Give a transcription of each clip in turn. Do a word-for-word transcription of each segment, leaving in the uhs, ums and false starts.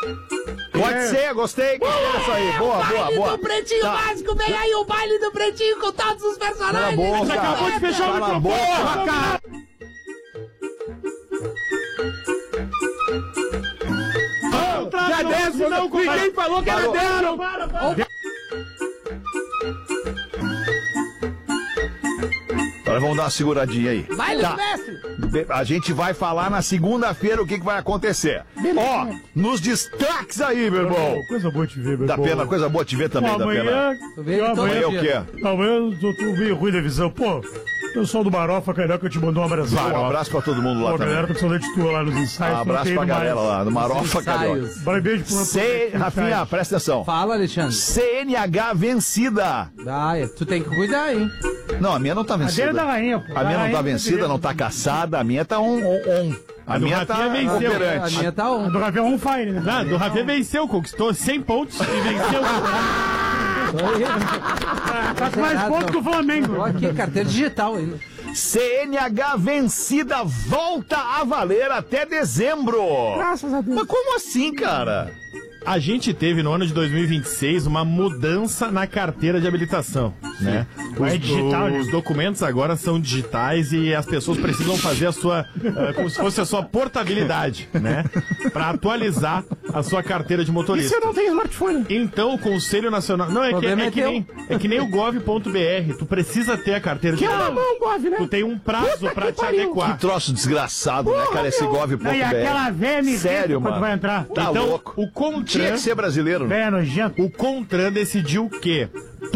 Pode é. ser, gostei. Boa, é isso aí, boa, boa, boa. O baile do Pretinho tá. Básico, vem aí o baile do Pretinho com todos os personagens. Boa, Você acabou de fechar o microfone, cara. Já desce, não, ninguém falou que era dentro. Para, para. Agora vamos dar uma seguradinha aí. Vai, tá. mestre! A gente vai falar na segunda-feira o que, que vai acontecer. Ó, nos destaques aí, meu irmão. Coisa boa te ver, meu irmão. Da pena, coisa boa te ver também, Pô, da amanhã, pena. Amanhã o quê? Amanhã eu tô meio ruim da visão. Pô, pessoal do Barofa, Carioca, te mandou um abraço. Um abraço pra todo mundo lá Pô, também. galera, tá precisando de tua lá nos ensaios. Um abraço pra galera lá, do Marofa, Carioca. Vai, beijo pro... C... Rafinha, presta atenção. Fala, Alexandre. C N H vencida. Ah, tu tem que cuidar, hein? Não, a minha não tá vencida. A dele é da rainha, pô. A minha não tá vencida, não tá caçada, a minha tá on, on, on. A, a minha tá venceu. A minha tá on. A do Rafinha é on fire, né? Não, do Rafinha venceu, conquistou cem pontos e venceu. Tá com mais pontos que o Flamengo. Aqui, carteira digital ainda. C N H vencida volta a valer até dezembro. Graças a Deus. Mas como assim, cara? A gente teve no ano de dois mil e vinte e seis uma mudança na carteira de habilitação, né? Os, é digital, os né? documentos agora são digitais e as pessoas precisam fazer a sua, uh, como se fosse a sua portabilidade, né? Para atualizar a sua carteira de motorista. E você não tem smartphone? Então o Conselho Nacional... Não, é que, é, que nem, é que nem o gov ponto b r, tu precisa ter a carteira que de motorista. Que é uma mão, Gov, né? Tu tem um prazo para te pariu. adequar. Que troço desgraçado, Porra, né, cara, esse gov ponto b r. E aquela V M Sério, mano? Quando vai entrar. Tá então, louco. o Contran... Tinha que ser brasileiro. Véia nojento. O Contran decidiu que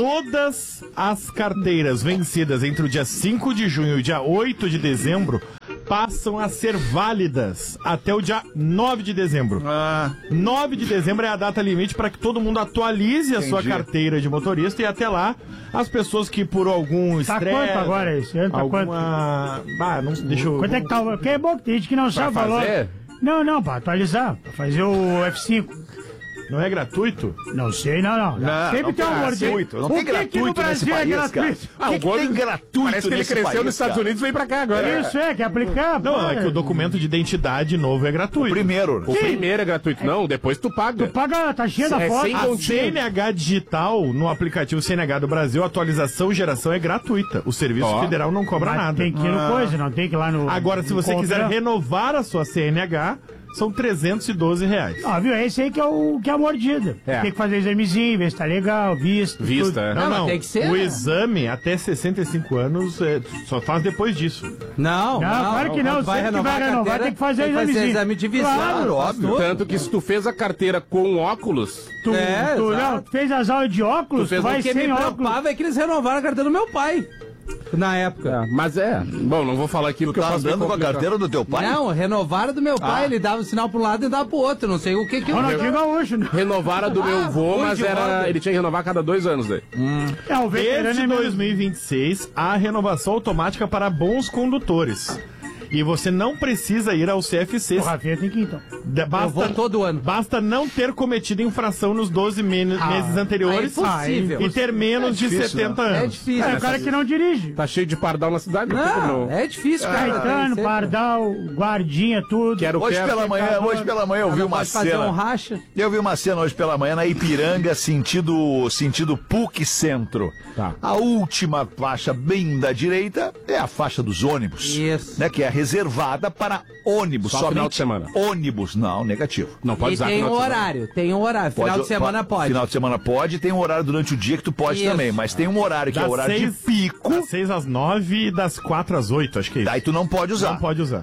todas as carteiras vencidas entre o dia cinco de junho e o dia oito de dezembro passam a ser válidas até o dia nove de dezembro. Ah. nove de dezembro é a data limite para que todo mundo atualize Entendi. a sua carteira de motorista e até lá as pessoas que por algum Tá estresse... quanto agora isso? Tá alguma... Ah, não, deixa eu... Quanto é que tá? Que é bom que tem gente que não sabe o valor. Não, não, pra atualizar, pra fazer o F cinco. Não é gratuito? Não sei, não, não. Não, Sempre não tem um gratuito. Não o tem que gratuito que no nesse Brasil país, é cara. gratuito? Ah, o que, que tem gratuito Parece que ele nesse cresceu país, nos Estados cara? Unidos e veio pra cá agora. Isso é, quer aplicar? Não, pô, é que o documento de identidade novo é gratuito. O primeiro. O primeiro é gratuito. Não, depois tu paga. Tu paga a taxinha da É foto. sem A C N H digital, no aplicativo C N H do Brasil, a atualização e geração é gratuita. O Serviço Ó. Federal não cobra Mas nada. tem que ir no coisa, não tem que ir lá no... Agora, se no você quiser Contran. renovar a sua C N H, são trezentos e doze reais. Ah, viu? É esse aí que é o que é a mordida. É. Tem que fazer examezinho, ver se tá legal, visto. Vista, tudo. é. Não, Não, não. tem que ser, o né? exame até sessenta e cinco anos é, só faz depois disso. Não, Não, claro que não. Quando vai Sempre que renovar vai a renovar, carteira, tem que fazer tem que fazer examezinho. exame de visão. Claro, faz óbvio. tudo. Tanto que se tu fez a carteira com óculos, Tu, É, tu, exato. não, tu fez as aulas de óculos, Tu tu, fez vai O que sem me óculos. preocupava é que eles renovaram a carteira do meu pai. Na época. mas é. Bom, não vou falar aqui Tu porque eu tá posso me andando com a complicar. carteira do teu pai? Não, renovaram do meu pai. Ah. Ele dava o sinal pro lado e dava pro outro. Não sei o que que... Ronaldinho Gaúcho, né? Renovaram do meu vô, Fui mas de era. roda. Ele tinha que renovar a cada dois anos daí. É, o veterano Desde é mesmo. dois mil e vinte e seis, há renovação automática para bons condutores. E você não precisa ir ao C F C. O Rafinha tem que ir, então. Da- Basta, Eu vou todo ano. Basta não ter cometido infração nos doze me- meses anteriores é impossível. e ter menos de difícil, setenta É anos. difícil. É o cara que não dirige. Tá cheio de pardal na cidade, não, tem como Não, não. é difícil, cara. Caetano, Tem Pardal, Guardinha, tudo. Quero Hoje quero, pela manhã, pecador. hoje pela manhã eu vi Não uma pode fazer um cena. racha. Eu vi uma cena hoje pela manhã na Ipiranga, sentido, sentido P U C Centro. Tá. A última faixa bem da direita é a faixa dos ônibus. Isso. Né, que é reservada para ônibus, Só somente final de semana. ônibus. Não, negativo. Não pode E usar tem final um de semana. horário, tem um horário. Final de semana pode. Final de semana pode, tem um horário durante o dia que tu pode Isso. também, mas tem um horário que é o Das horário seis- de pico, Das seis às nove e das quatro às oito, acho que é isso. daí tu não pode usar. Não pode usar.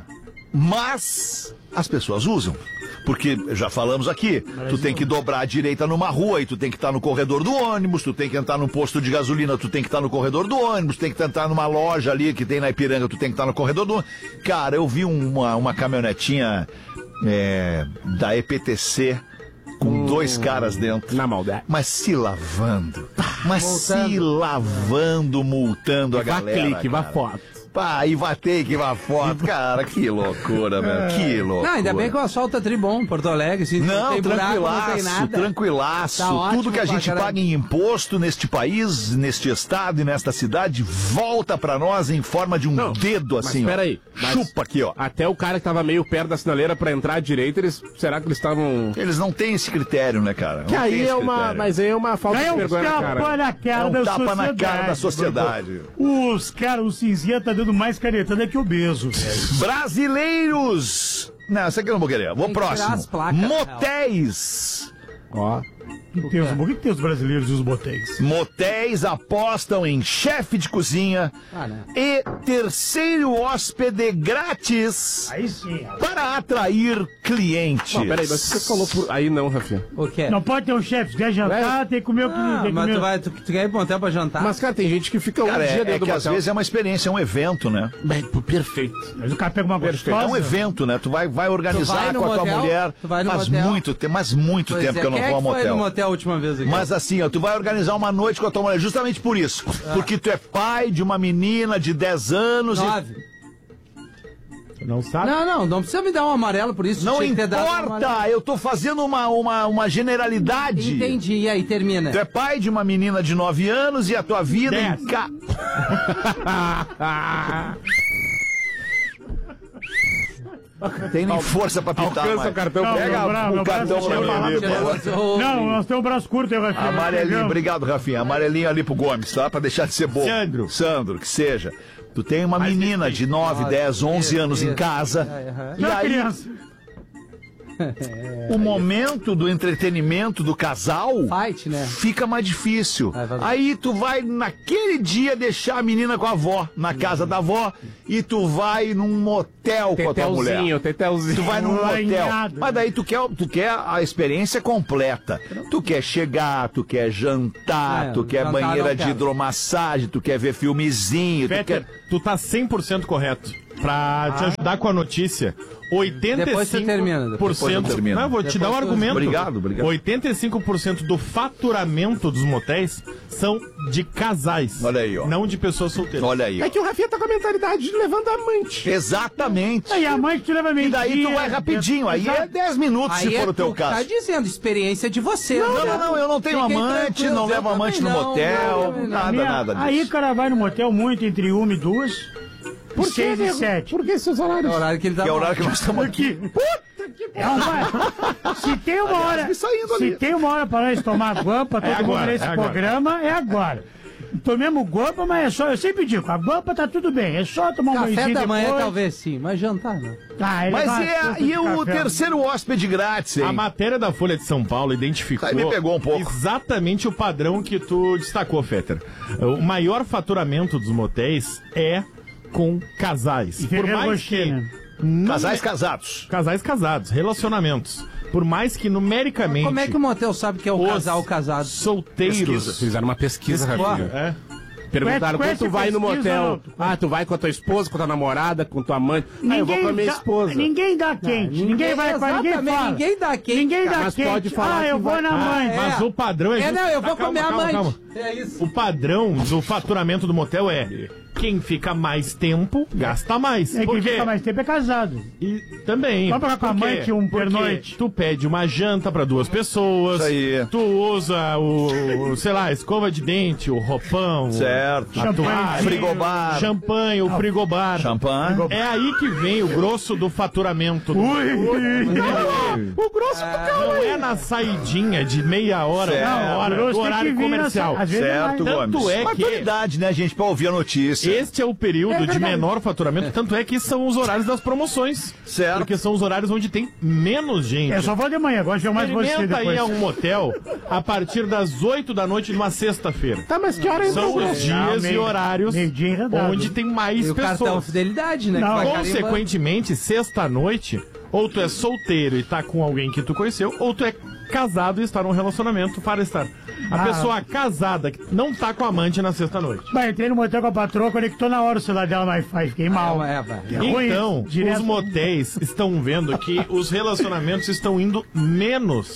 Mas as pessoas usam. Porque, já falamos aqui, tu tem que dobrar à direita numa rua e tu tem que estar no corredor do ônibus, tu tem que entrar num posto de gasolina, tu tem que estar no corredor do ônibus, tem que entrar numa loja ali que tem na Ipiranga, tu tem que estar no corredor do ônibus. Cara, eu vi uma, uma caminhonetinha é, da E P T C com dois caras dentro. Na maldade. Mas se lavando. Mas Multando. se lavando, multando a Vá galera. clique, vá cara. foto. Pá, Ivatei que uma foto. Cara, que loucura, meu. Que loucura. Não, ainda bem que o asfalto tá tribom, Porto Alegre. Assim, Não, tem buraco, tranquilaço, não tem nada. tranquilaço. Tá ótimo, Tudo que a gente pra paga em imposto neste país, neste estado e nesta cidade, volta pra nós em forma de um Não, dedo assim, mas ó. peraí, mas- Chupa aqui, ó. Até o cara que tava meio perto da sinaleira pra entrar à direita, eles, será que eles estavam... Eles não têm esse critério, né, cara? Não Que tem aí esse é uma... critério. Mas aí é uma falta É de um vergonha na tapa cara. na cara É um da tapa sociedade. na cara da sociedade. Os caras, o cinzinha tá dando mais canetada que o beso, velho. Brasileiros! Não, essa aqui eu não vou querer. Vou Tem que tirar próximo. as placas, Motéis. Ó. O que tem os- o que tem os brasileiros e os motéis? Motéis apostam em chefe de cozinha Ah, não. e terceiro hóspede grátis Aí sim. para atrair clientes. Não, peraí, mas você falou por... Aí não, Rafinha. O quê? Não pode ter um chefe. Se quer jantar, tem que comer o que Ah, tem que mas comer. tu, vai, tu, tu quer ir pro motel pra jantar? Mas, cara, tem gente que fica um Cara, dia é, dentro é do que às motel. vezes é uma experiência, é um evento, né? Bem, perfeito. Mas o cara pega uma gostosa. É um evento, né? Tu vai, vai Tu organizar vai no com a tua motel? mulher. Tu vai no Faz motel? muito tempo, mas muito Pois tempo é, que eu não quem vou é ao que foi motel. no motel a última vez aqui? Mas assim, ó, tu vai organizar uma noite com a tua mulher justamente por isso. Porque tu é pai de uma menina de dez anos Nove. e... Não sabe? Não, não, não precisa me dar um amarelo por isso. Não tinha que ter dado um amarelo. importa, eu tô fazendo uma, uma, uma generalidade. Entendi, e aí, termina. Tu é pai de uma menina de nove anos e a tua vida Dez. em ca... Tem nem força pra pintar Alcança mais. o cartão. Não, Pega meu bra- o meu cartão braço pra chega mim ali, lá. por favor. Não, nós temos um braço curto, eu Rafinha. Amarelinho, Não. obrigado, Rafinha. Amarelinho ali pro Gomes, tá? Pra deixar de ser bobo. Sandro. Sandro, que seja. Tu tem uma menina de nove, Ah, dez, onze isso, anos em isso. casa. É, aham. E Não, aí, criança. o momento do entretenimento do casal Fight, né? fica mais difícil. É verdade. Aí tu vai naquele dia deixar a menina com a avó, na casa da avó, e tu vai num motel com a tua mulher. Tetelzinho, tetelzinho. Tu vai num motel. Lanhado. Mas daí tu quer, tu quer a experiência completa. Tu quer chegar, tu quer jantar, É, tu quer jantar banheira não de quero. hidromassagem, tu quer ver filmezinho, tu Peter, quer... tu tá cem por cento correto. Pra te ajudar com a notícia, oitenta e cinco por cento... Depois você termina, depois eu termino. Não, eu vou te Depois dar um tu- argumento. Obrigado, obrigado. oitenta e cinco por cento do faturamento dos motéis são de casais. Olha aí, ó. Não de pessoas solteiras. Olha aí. É que o Rafinha tá com a mentalidade de levando amante. Exatamente. Aí a mãe que te leva E mentira. daí tu vai rapidinho, aí é dez minutos se Aí for é o teu tu que tá caso. dizendo, experiência de você. Não, né? não, não, eu não tenho Fiquem amante, tranquilos, não eu levo amante no também não, motel, eu também não. nada, Minha- nada disso. Aí o cara vai no motel muito entre uma e duas. Por e seis e nego? sete. Por que esses É o horários? horário que ele tá Que é o bom. horário que nós estamos aqui. É uma... Se tem uma hora, me saindo se ali. tem uma hora pra nós tomar guampa, todo mundo agora, nesse é agora. programa, é agora. Tomemos guampa, mas é só, eu sempre digo, a guampa tá tudo bem, é só tomar um Café banhozinho da manhã depois. talvez sim, mas jantar não. Ah, ele Mas vai- e, a- e o café. terceiro hóspede grátis, A hein? matéria da Folha de São Paulo identificou Aí me pegou um pouco. exatamente o padrão que tu destacou, Fetter. O maior faturamento dos motéis é com casais. E Por Ferreiro mais Rocher, que... né? não Casais é- casados. Casais casados, relacionamentos. Por mais que numericamente Como é que o motel sabe que é o os casal casado? solteiros... Fizeram uma pesquisa, Rafinha. É. Perguntaram Com quando essa tu vai no pesquisa, motel. não. Ah, tu vai com a tua esposa, com a tua namorada, com tua amante. Ah, eu vou com a minha dá, esposa. Ninguém dá quente, ninguém, ninguém- vai com ninguém exatamente, fala. ninguém dá quente, Ninguém cara. dá Mas quente. pode falar ah, que eu vou vai- na Ah, mãe. mas o padrão é É, justo- não, eu Tá, vou calma, comer a calma, mãe. calma. É isso. O padrão do faturamento do motel é quem fica mais tempo gasta mais. É, Por quem quê? fica mais tempo é casado. E também. Vamos pagar com a Por quê? amante um Porque pernoite. tu pede uma janta pra duas pessoas. Isso aí. Tu usa o, o, sei lá, escova de dente, o roupão. Certo. A toalha, Champanhe. Frigobar. champanhe, o frigobar. Champanhe. É aí que vem o grosso do faturamento. Do... O grosso do não é na saidinha de meia hora, Certo. uma hora, Grosso do tem que horário vir comercial. nessa- às vezes Certo, mais. Tanto Gomes. é que- Maturidade, né, gente, pra ouvir a notícia. Este é o período É de verdade. menor faturamento, tanto é que são os horários das promoções. Certo. Porque são os horários onde tem menos gente. Eu só vou de manhã, gosto de ver mais você Experimenta aí depois. a um motel a partir das oito da noite de uma sexta-feira. Tá, mas que hora entra São o os grosso? dias meio- e horários meio-dia enredado. onde tem mais E o cartão pessoas. fidelidade, né? Não. que vai carimbando. Consequentemente, sexta-noite, ou tu é solteiro e tá com alguém que tu conheceu, ou tu é casado e está num relacionamento para estar. A Ah. pessoa casada que não tá com amante na sexta-noite. Bah, entrei no motel com a patroa, conectou na hora o celular dela no Wi-Fi, fiquei mal. É, vai. É ruim, Então, direto- os motéis estão vendo que os relacionamentos estão indo menos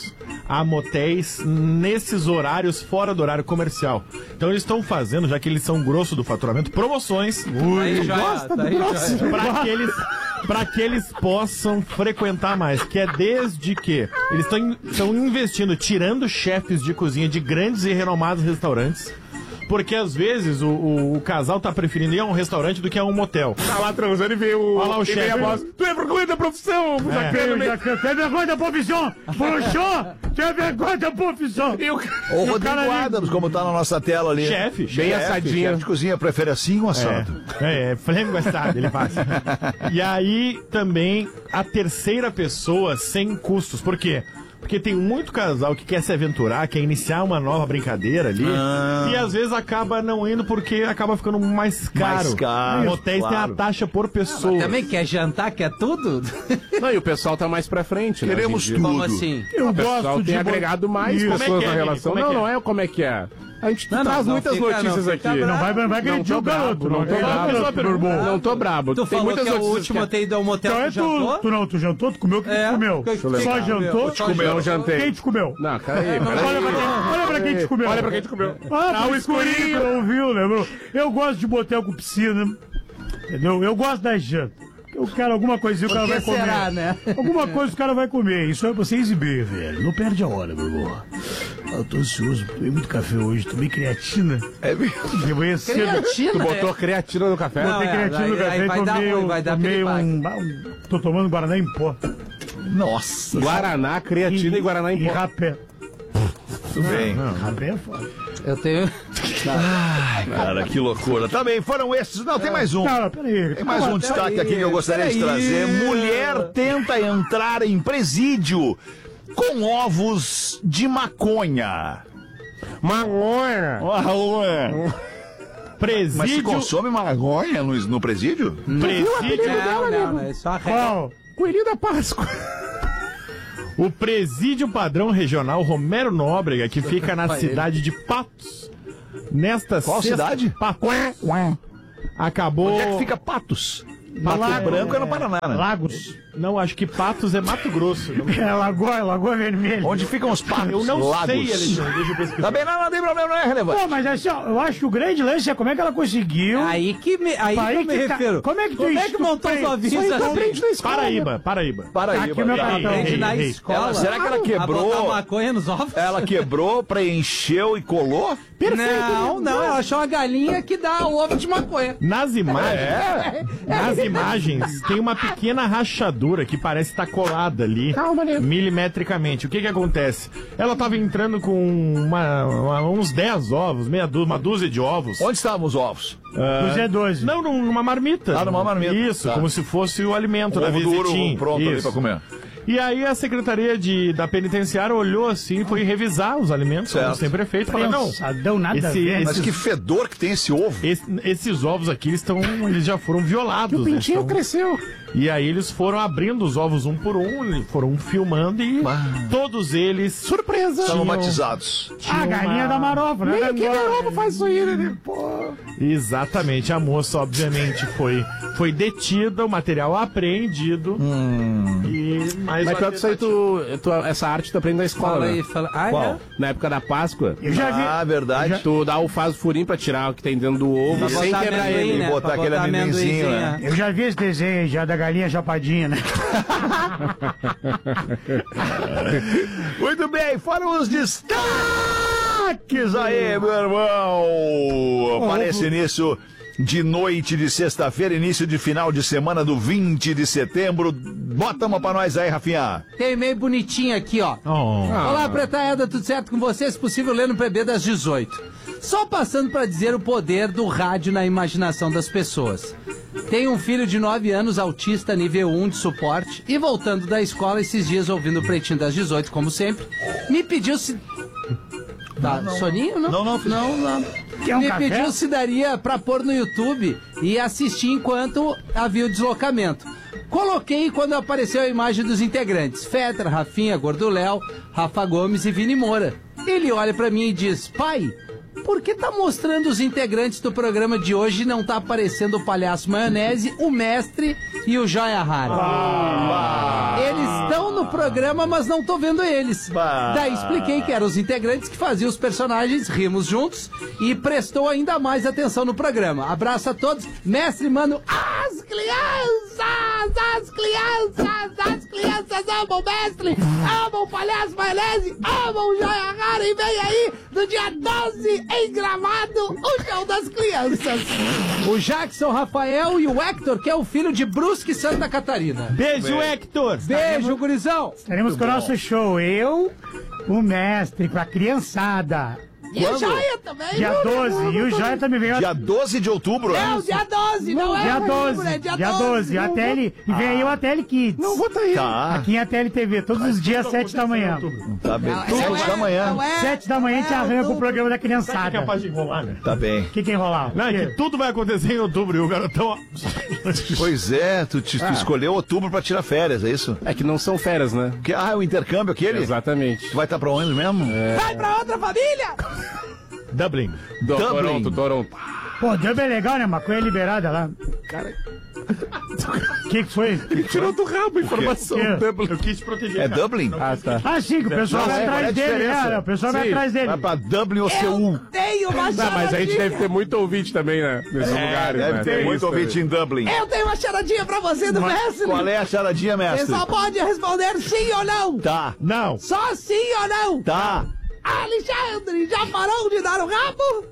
a motéis nesses horários fora do horário comercial. Então eles estão fazendo, já que eles são grosso do faturamento, promoções Aí já, gosta tá do aí já. grosso? para que eles para que eles possam frequentar mais, que é desde que eles estão investindo, tirando chefes de cozinha de grandes e renomados restaurantes. Porque às vezes o, o, o casal tá preferindo ir a um restaurante do que a um motel. Tá lá transando e vê o... Olha lá o e vem chefe. a voz, tu é vergonha da profissão, sacana, né? Tem vergonha da profissão! Broxô! Tem vergonha da profissão! E o... Ô, Rodrigo cara- Adams, como tá na nossa tela ali. Chefe, Bem chefe. assadinho. Chefe de cozinha, prefere assim ou assado? É, é frango assado, ele faz. E aí também a terceira pessoa sem custos. Por quê? Porque tem muito casal que quer se aventurar, quer iniciar uma nova brincadeira ali. Ah. E às vezes acaba não indo porque acaba ficando mais caro. Mais caro, Motéis tem claro. a taxa por pessoa. Também quer jantar, quer tudo? Não, e o pessoal tá mais pra frente, né? Queremos hoje em dia. tudo. Como assim? Eu O pessoal gosto de tem bo- agregado mais Isso. pessoas Como é que na é, relação. Vini? Como é Não, que é? não é como é que é. A gente Não, traz não, não muitas fica- notícias não fica aqui. bravo. Não vai, vai Não agredir tô o garoto. brabo, não tô vai brabo. agredir o garoto. Não tô brabo. Tu Tem falou muitas que é o notícias último a que... ter ido ao motel, Então tu é jantou? tu. Tu não, tu jantou? Tu comeu? Quem É. te comeu? Que- que- Só que- jantou? Só Não jantou. jantei. Quem te comeu? Não, cara aí, Olha pra, peraí. quem, olha pra quem te comeu. Olha pra quem te comeu. Ah, o escurinho, tu não viu, lembrou? Eu gosto de motel com piscina, entendeu? Eu gosto da janta. O cara, alguma coisinha o cara Por vai que comer. será, né? Alguma coisa o cara vai comer. Isso é pra você exibir, velho. Não perde a hora, meu irmão. Eu tô ansioso, tomei muito café hoje, tomei creatina. É mesmo. De manhã cedo. Creatina, Tu botou é. creatina no café? Não, Botei é, creatina no aí- café aí e vai dar tomei, ruim, um- vai dar tomei piripaque. um, ah, um... Tô tomando Guaraná em pó. Nossa. Guaraná, creatina e, Guaraná em E pó. rapé. Tudo bem. Rapé é foda. Eu tenho... Cara, que loucura. Tá bem, foram esses. Não, tem mais um. Cara, peraí. Tem mais um destaque aqui que eu gostaria de peraí. trazer. Mulher tenta entrar em presídio com ovos de maconha. Maconha. Presídio. Mas se consome maconha no, no presídio? presídio Não, não, não, é só a regra. Qual? Coelhinho da Páscoa. O Presídio Padrão Regional Romero Nóbrega, que fica na Pai, cidade de Patos. Nesta Qual sexta- cidade? Patos. Acabou. Onde é que fica Patos? Pato Lago- Branco é no Paraná, né? Lagos. Não, acho que Patos é Mato Grosso. Não- É Lagoa, é Lagoa Vermelha. Onde ficam os patos? Eu não Lagos. sei, Alexandre. Deixa eu pesquisar. Tá bem, não, não tem problema, não é relevante. Pô, mas assim, ó, eu acho que o grande lance é como é que ela conseguiu. Aí que, me, aí Aí que eu me que tá- refiro. como é que tu Como é que estuda- montou os Isso aí ovinhos tu assim? aprende na escola. Paraíba, Paraíba. Para aí, Aqui o meu vai. cartão. Aprende na Ei, ei, escola. Ela- será que ela A botar quebrou? maconha nos ovos? Ela quebrou, preencheu e colou? Não, não, ela achou uma galinha que dá ovo de maconha. Nas imagens, nas imagens, tem uma pequena rachadura que parece estar colada ali, Calma, nego. milimetricamente. O que que acontece? Ela estava entrando com uma- uma- uns dez ovos, meia dúzia, uma dúzia de ovos. Onde estavam os ovos? Os é doze. Não, num- numa marmita. Ah, numa marmita. Isso, Tá. como se fosse o alimento da Ovo duro, visitinha. pronto ali Isso. pra comer. E aí a secretaria de, da penitenciária olhou assim, foi revisar os alimentos, como Certo. sempre é feito, falou, não, Pensadão, nada esse- a ver. esse- Mas que fedor que tem esse ovo. esse- esses ovos aqui, eles estão, eles já foram violados. O né? pintinho Estão- cresceu. E aí eles foram abrindo os ovos um por um, foram filmando e Bah. todos eles... Surpresa. Estavam tinham- batizados. A galinha da marofa, né? Nem que garoto faz isso aí, né? Pô. Exatamente, a moça obviamente foi, foi detida, o material apreendido e mais Mas uma pior que isso aí, tu, tu- essa arte tu aprende na escola, Fala né? aí, fala. Ah, Qual? é? Na época da Páscoa, Eu já vi. Ah, verdade. tu dá o faz o furinho pra tirar o que tem dentro do ovo Pra sem botar quebrar amendoim, ele. né? botar Pra aquele botar amendoinzinho, amendoinzinho, né? é. Eu já vi esse desenho aí, já da galinha chapadinha, né? Muito bem, foram os destaques aí, meu irmão. Parece início de noite de sexta-feira, início de final de semana do vinte de setembro. Bota uma pra nós aí, Rafinha. Tem e-mail bonitinho aqui, ó. Oh. Olá, Pretada, tudo certo com você? Se possível, ler no P B das dezoito. Só passando pra dizer o poder do rádio na imaginação das pessoas. Tenho um filho de nove anos, autista, nível um de suporte, e voltando da escola esses dias ouvindo o Pretinho das dezoito, como sempre, me pediu se... Tá, soninho? Não, Não, não, filho. não, não. Quer um me café? pediu se daria pra pôr no YouTube e assistir enquanto havia o deslocamento. Coloquei quando apareceu a imagem dos integrantes, Fetra, Rafinha, Gordo Léo, Rafa Gomes e Vini Moura. Ele olha pra mim e diz, pai, por que tá mostrando os integrantes do programa de hoje e não tá aparecendo o Palhaço Maionese, o Mestre e o Joia Rara? Eles estão no programa, mas não tô vendo eles. Bah. Daí expliquei que eram os integrantes que faziam os personagens, rimos juntos e prestou ainda mais atenção no programa. Abraço a todos. Mestre, mano, As crianças, as crianças, as crianças amam o mestre, amam o palhaço maionese, amam o Joia Rara e vem aí no dia doze em Gramado o show das crianças. o Jackson Rafael e o Hector, que é o filho de Brusque, Santa Catarina. Beijo, Hector! Beijo, gurizão. Estaremos com o nosso show. Eu, o mestre, com a criançada. E o Joia também. Dia viu? doze. E o Joia também veio. Dia doze de outubro, É, o né? dia doze, não é? Dia doze. É Dia doze. A T L, e vem aí o A T L Kids. Não vou tá aí. Tá. Aqui em A T L T V, todos os dias, sete da manhã. Tá bem. Não, Tudo é, da manhã. não é, Sete da manhã a gente não é, arranca não- o programa da Sabe que é criançada. capaz de enrolar, né? Tá bem. O que que é enrolar? Não, é que tudo vai acontecer em outubro e o garotão, ó. Pois é, tu, te- tu escolheu outubro pra tirar férias, é isso? É que não são férias, né? Que, ah, o intercâmbio aquele? Exatamente. Tu vai estar pra onde mesmo? Vai pra outra família? Dublin. Do, Dublin. Toronto, Toronto. Pô, Dublin é legal, né? Maconha liberada lá. Cara, O que que foi? tirou do rabo a informação. O quê? Dublin. Eu quis te proteger. É cara. Dublin? Ah, tá. Ah, sim, que o pessoal Não, vai é, qual é a atrás dele, diferença? né? O pessoal vai Sim. atrás dele. Vai pra Dublin ou Seul? Tenho uma Não, mas a gente charadinha. deve ter muito ouvinte também, né? Nesses lugares, Deve né? ter Tem muito isso ouvinte também. em Dublin. Eu tenho uma charadinha pra você do mestre. Qual é a charadinha, Você mestre? só pode responder sim ou não. Tá, Não. Só sim ou não. tá. Alexandre, já parou de dar o rabo?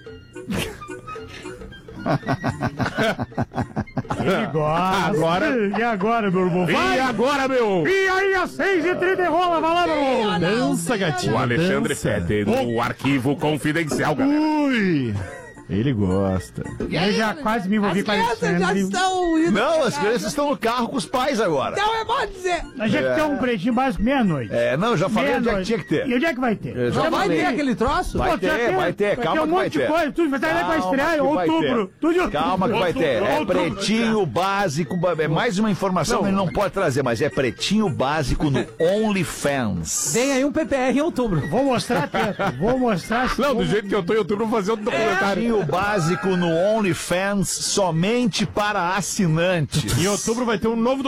Ele gosta. Agora- E agora, meu irmão? E Vai! agora, meu? E aí, às seis e trinta rola, vai lá, meu irmão! Dança, gatinho. O Alexandre dança. Fede no arquivo confidencial, galera. Ui! Ele gosta. Eu já quase me envolvi As com a crianças já Alexandre. estão indo. Não, pra as casa. crianças estão no carro com os pais agora. Então é bom dizer. A gente tem um pretinho básico meia-noite. É, não, já falei onde é que tinha que ter. E onde é que vai ter? Eu já Já vai falei. ter aquele troço? Vai Pô, já ter, tem- vai ter, calma ter um que vai monte ter. de coisa, tudo vai sair pra estrear em que vai outubro. ter. Tudo em Calma que vai outubro, ter. É outubro. pretinho básico. É mais uma informação que ele não pode trazer, mas é pretinho básico no OnlyFans. Vem aí um P P R em outubro. Vou mostrar, Teto. Vou mostrar. Não, do jeito que eu tô em outubro, eu vou fazer outro documentário. Pretinho básico no OnlyFans somente para assinantes. Em outubro vai ter um novo